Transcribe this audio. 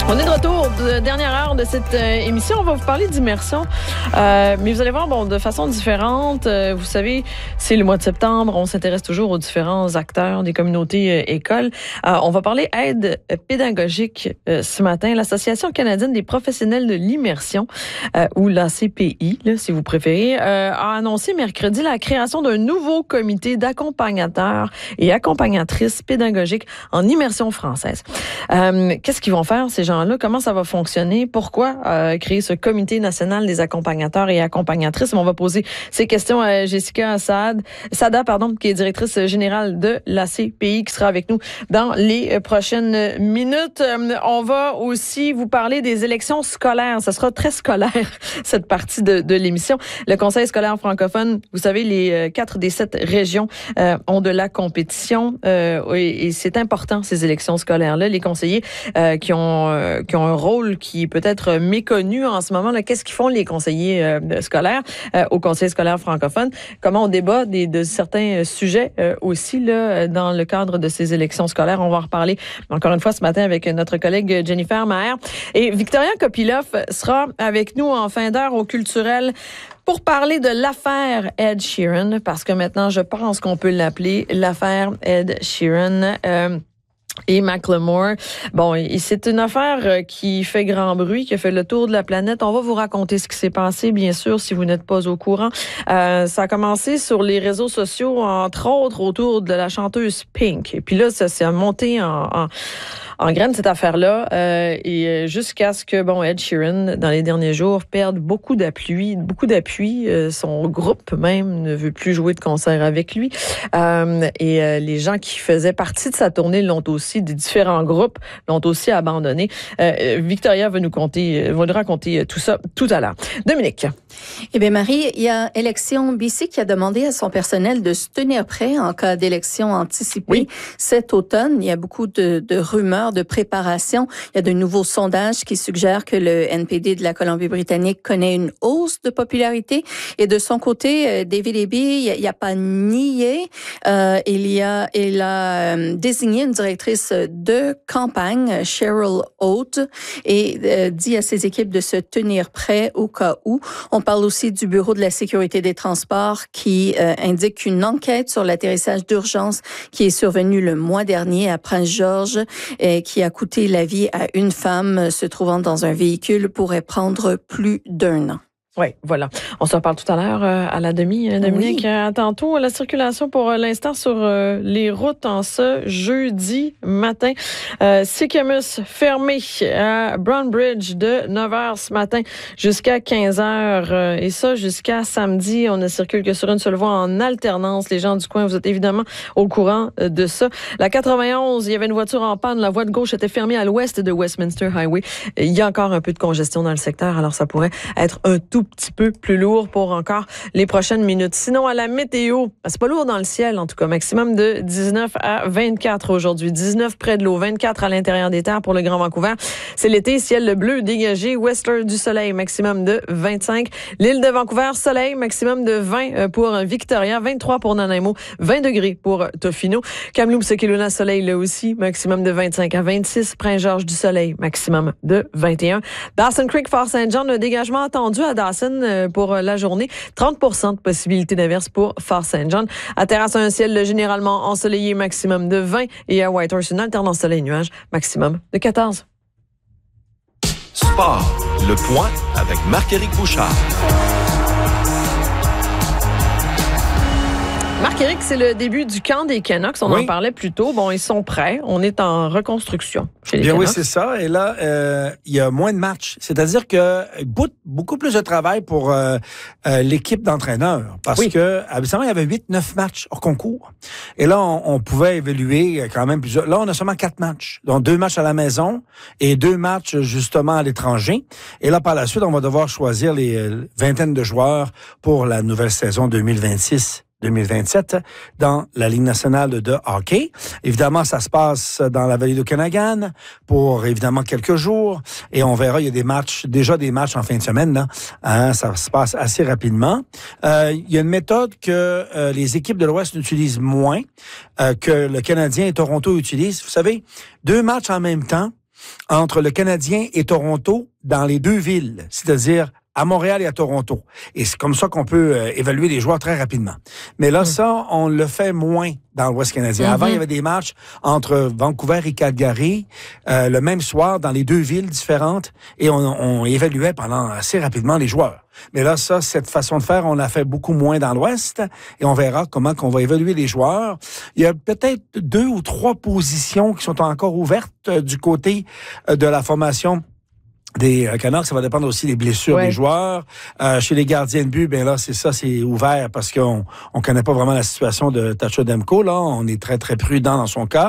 On est de retour, dernière heure de cette émission. On va vous parler d'immersion, mais vous allez voir, de façon différente. Vous savez, c'est le mois de septembre. On s'intéresse toujours aux différents acteurs des communautés écoles. On va parler aide pédagogique ce matin. L'Association canadienne des professionnels de l'immersion, ou l'ACPI, là, si vous préférez, a annoncé mercredi la création d'un nouveau comité d'accompagnateurs et accompagnatrices pédagogiques en immersion française. Qu'est-ce qu'ils vont faire, ces gens-là? Comment ça va fonctionner? Pourquoi créer ce comité national des accompagnateurs et accompagnatrices? On va poser ces questions à Jessica Sada, qui est directrice générale de l'ACPI, qui sera avec nous dans les prochaines minutes. On va aussi vous parler des élections scolaires. Ça sera très scolaire, cette partie de l'émission. Le Conseil scolaire francophone, vous savez, les 4 des 7 régions ont de la compétition et c'est important, ces élections scolaires-là. Les conseillers qui ont un rôle qui est peut-être méconnu en ce moment. Là, qu'est-ce qu'ils font les conseillers scolaires au Conseil scolaire francophone? Comment on débat de certains sujets aussi là, dans le cadre de ces élections scolaires? On va en reparler encore une fois ce matin avec notre collègue Jennifer Maher. Et Victoria Kopilov sera avec nous en fin d'heure au Culturel pour parler de l'affaire Ed Sheeran, parce que maintenant, je pense qu'on peut l'appeler l'affaire Ed Sheeran. Et Macklemore. C'est une affaire qui fait grand bruit, qui a fait le tour de la planète. On va vous raconter ce qui s'est passé, bien sûr, si vous n'êtes pas au courant. Ça a commencé sur les réseaux sociaux, entre autres, autour de la chanteuse Pink. Et puis là, ça s'est monté en graine, cette affaire-là, et jusqu'à ce que, Ed Sheeran, dans les derniers jours, perde beaucoup d'appui. Son groupe, même, ne veut plus jouer de concert avec lui. Et les gens qui faisaient partie de sa tournée l'ont aussi, des différents groupes l'ont aussi abandonné. Victoria va nous raconter tout ça tout à l'heure. Dominique. Eh bien, Marie, il y a Élections BC qui a demandé à son personnel de se tenir prêt en cas d'élection anticipée cet automne. Il y a beaucoup de rumeurs de préparation. Il y a de nouveaux sondages qui suggèrent que le NPD de la Colombie-Britannique connaît une hausse de popularité. Et de son côté, David Eby, il a pas nié. Il a désigné une directrice de campagne, Cheryl Oates, et dit à ses équipes de se tenir prêts au cas où. On parle aussi du Bureau de la sécurité des transports qui indique qu'une enquête sur l'atterrissage d'urgence qui est survenu le mois dernier à Prince-Georges qui a coûté la vie à une femme se trouvant dans un véhicule pourrait prendre plus d'1 an. Oui, voilà. On se reparle tout à l'heure à la demi, Dominique. Oui. À tantôt, la circulation pour l'instant sur les routes en ce jeudi matin. Sycamus fermé à Brownbridge de 9h ce matin jusqu'à 15h. Et ça, jusqu'à samedi, on ne circule que sur une seule voie en alternance. Les gens du coin, vous êtes évidemment au courant de ça. La 91, il y avait une voiture en panne. La voie de gauche était fermée à l'ouest de Westminster Highway. Il y a encore un peu de congestion dans le secteur, alors ça pourrait être un tout petit peu plus lourd pour encore les prochaines minutes. Sinon, à la météo, c'est pas lourd dans le ciel, en tout cas. Maximum de 19 à 24 aujourd'hui. 19 près de l'eau, 24 à l'intérieur des terres pour le Grand Vancouver. C'est l'été, ciel bleu dégagé. Whistler, du soleil, maximum de 25. L'île de Vancouver, soleil, maximum de 20 pour Victoria, 23 pour Nanaimo, 20 degrés pour Tofino. Kamloops, Kelowna, soleil là aussi, maximum de 25 à 26. Prince-Georges, du soleil, maximum de 21. Dawson Creek, Fort Saint-John, le dégagement attendu à Dawson pour la journée. 30% de possibilité d'averse pour Fort Saint-John. À Terrasse, un ciel généralement ensoleillé, maximum de 20. Et à Whitehorse, une alternance soleil-nuage, maximum de 14. Sport, le point avec Marc-Éric Bouchard. Marc-Éric, c'est le début du camp des Canucks. On en parlait plus tôt. Ils sont prêts. On est en reconstruction chez les Canucks. Oui, c'est ça. Et là, il y a moins de matchs. C'est-à-dire que beaucoup plus de travail pour l'équipe d'entraîneurs. Parce que, habituellement, il y avait 8-9 matchs hors concours. Et là, on pouvait évaluer quand même plusieurs. Là, on a seulement 4 matchs. Donc, 2 matchs à la maison et 2 matchs, justement, à l'étranger. Et là, par la suite, on va devoir choisir les vingtaines de joueurs pour la nouvelle saison 2026-2027 dans la Ligue nationale de hockey. Évidemment, ça se passe dans la vallée d'Okanagan pour, évidemment, quelques jours. Et on verra, il y a déjà des matchs en fin de semaine. Là. Ça se passe assez rapidement. Il y a une méthode que les équipes de l'Ouest utilisent moins, que le Canadien et Toronto utilisent. Vous savez, 2 matchs en même temps. entre le Canadien et Toronto dans les deux villes, c'est-à-dire à Montréal et à Toronto. Et c'est comme ça qu'on peut évaluer les joueurs très rapidement. Mais là, ça, on le fait moins dans l'Ouest canadien. Avant, il y avait des matchs entre Vancouver et Calgary, le même soir, dans les deux villes différentes, et on évaluait pendant assez rapidement les joueurs. Mais là, ça, cette façon de faire, on l'a fait beaucoup moins dans l'Ouest, et on verra comment qu'on va évaluer les joueurs. Il y a peut-être 2 ou 3 positions qui sont encore ouvertes du côté de la formation des Canucks. Ça va dépendre aussi des blessures des joueurs. Chez les gardiens de but, ben là, c'est ouvert parce qu'on connaît pas vraiment la situation de Tacho Demko. Là, on est très, très prudent dans son cas.